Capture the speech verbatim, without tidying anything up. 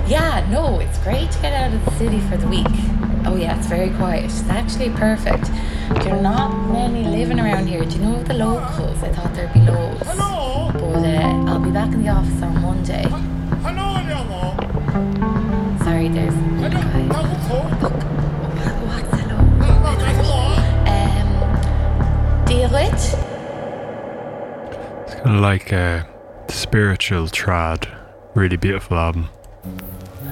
Yeah, no, it's great to get out of the city for the week. Oh yeah, it's very quiet. It's actually perfect. There are not many living around here. Do you know the locals? I thought there'd be loads. Hello? But uh, I'll be back in the office on Monday. Hello, hello. Sorry, there's one guy. Hello. Look, what- what's hello? Hello. Um, deal with? It's kind of like a spiritual trad. Really beautiful album.